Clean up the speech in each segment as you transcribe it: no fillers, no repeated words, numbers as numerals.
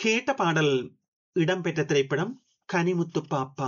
கேட்ட பாடல் இடம்பெற்ற திரைப்படம் கனிமுத்து பாப்பா.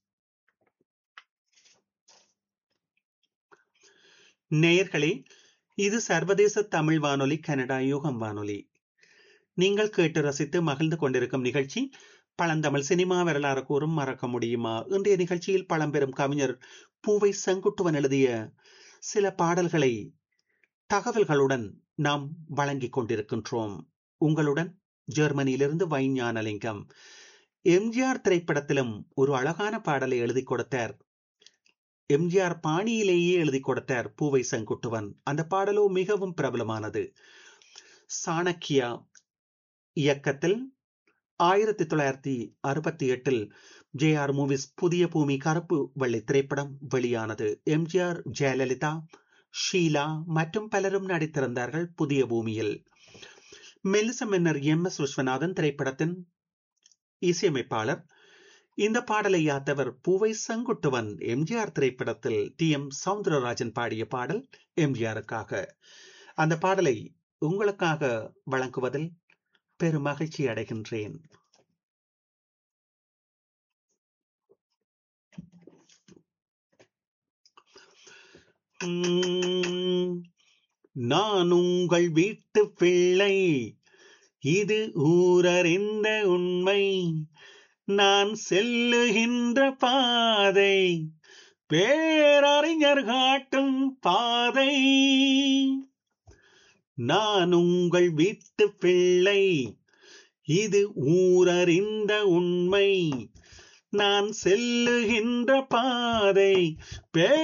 நேயர்களே, இது சர்வதேச தமிழ் வானொலி, கனடா யூகம் வானொலி. நீங்கள் கேட்டு ரசித்து மகிழ்ந்து கொண்டிருக்கும் நிகழ்ச்சி பழந்தமிழ் சினிமா வரலாறு கூறும் மறக்க முடியுமா. இன்றைய நிகழ்ச்சியில் பழம்பெரும் கவிஞர் பூவை செங்குட்டுவன் எழுதிய சில பாடல்களை தகவல்களுடன் நாம் வழங்கிக் கொண்டிருக்கின்றோம். உங்களுடன் ஜெர்மனியிலிருந்து வைஞானலிங்கம். எம்ஜிஆர் திரைப்படத்திலும் ஒரு அழகான பாடலை எழுதி கொடுத்தார். எம்ஜிஆர் பாணியிலேயே எழுதி கொடுத்தார் பூவை செங்குட்டுவன். அந்த பாடலோ மிகவும் பிரபலமானது. சாணக்கியா இயக்கத்தில் 1968 ஜே.ஆர். மூவிஸ் புதிய பூமி கருப்பு வெள்ளை திரைப்படம் வெளியானது. எம்ஜிஆர், ஜெயலலிதா, ஷீலா மற்றும் பலரும் நடித்திருந்தார்கள் புதிய பூமியில். மெல்லிச மன்னர் எம்.எஸ். விஸ்வநாதன் திரைப்படத்தின் இசையமைப்பாளர். இந்த பாடலை யாத்தவர் பூவை செங்குட்டுவன். எம்ஜிஆர் திரைப்படத்தில் டி.எம். சௌந்தரராஜன் பாடிய பாடல் எம்ஜிஆருக்காக. அந்த பாடலை உங்களுக்காக வழங்குவதில் பெரும் மகிழ்ச்சி அடைகின்றேன். நான் உங்கள் வீட்டு பிள்ளை, இது ஊரறிந்த உண்மை. நான் செல்லுகின்ற பாதை பேரறிஞர் காட்டும் பாதை. நான் உங்கள் வீட்டு பிள்ளை, இது ஊரறிந்த உண்மை. நான் செல்லுகின்ற பாதை